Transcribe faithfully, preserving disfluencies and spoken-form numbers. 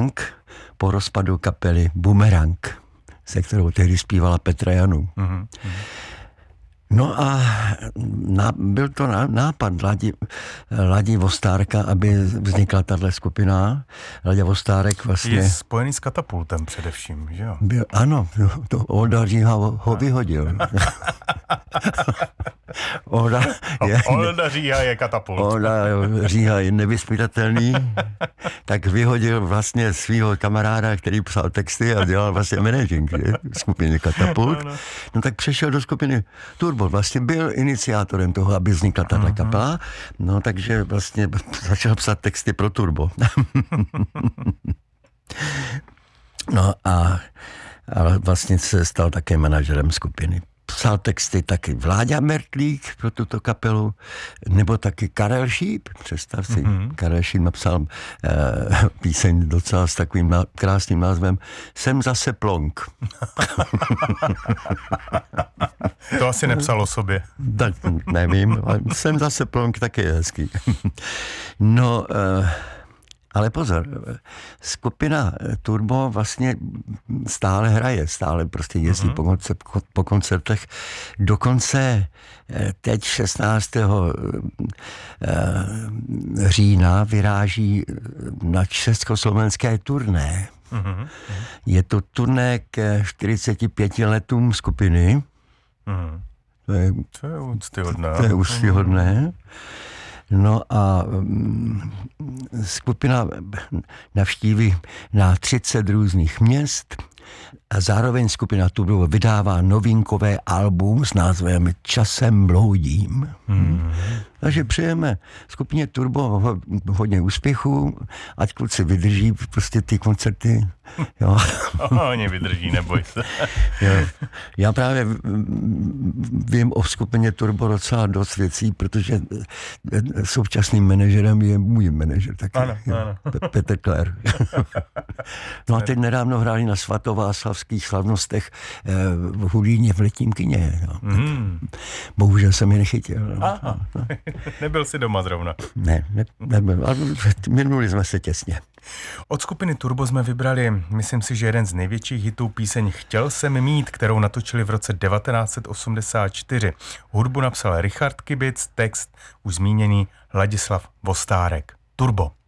Bumerang po rozpadu kapely Bumerang, se kterou tehdy zpívala Petra Janu. Mm-hmm. No a ná, byl to nápad Ladi, Ladi Vostárka, aby vznikla tato skupina. Laďa Vostárek vlastně... Je spojený s Katapultem především, že jo? Byl, ano, to Olda Říha ho, ho vyhodil. Olda je, Olda Říha je Katapult. Olda Říha je nevyspytatelný, tak vyhodil vlastně svého kamaráda, který psal texty a dělal vlastně managing skupiny Katapult. No tak přešel do skupiny Turbo. Vlastně byl iniciátorem toho, aby vznikla tato uh-huh. kapela. No takže vlastně začal psat texty pro Turbo. No a, a vlastně se stal také manažerem skupiny. Psal texty taky Vláďa Mertlík pro tuto kapelu, nebo taky Karel Šíp, představ si, mm-hmm. Karel Šíp napsal eh, píseň docela s takovým ná, krásným názvem Jsem zase plonk. To asi nepsal o sobě. Tak nevím, ale Jsem zase plonk taky je hezký. No, eh, ale pozor, skupina Turbo vlastně stále hraje, stále prostě jezdí uh-huh. po, koncert, po koncertech. Dokonce teď šestnáctého října vyráží na československé turné. Uh-huh. Je to turné ke čtyřiceti pěti letům skupiny. Uh-huh. To je, to je úctyhodné. To je úctyhodné. No a skupina navštíví na třicet různých měst a zároveň skupina Turbo vydává novinkové album s názvem Časem bloudím. Hmm. Takže přejeme skupině Turbo hodně úspěchů, ať kluci vydrží prostě ty koncerty. Jo. Oni vydrží, neboj se. Jo. Já právě vím o skupině Turbo docela dost věcí, protože současným manažerem je můj manažer taky. Ano, ano. Petr Kler. No a teď nedávno hráli na svatováclavských slavnostech v Hulíně v Letním kině. No. Mm. Bohužel jsem je nechytil. No. Aha. No. Nebyl jsi doma zrovna. Ne, ne nebyl, ale minuli jsme se těsně. Od skupiny Turbo jsme vybrali, myslím si, že jeden z největších hitů píseň Chtěl jsem mít, kterou natočili v roce devatenáct set osmdesát čtyři. Hudbu napsal Richard Kibic, text už zmíněný Ladislav Vostárek. Turbo.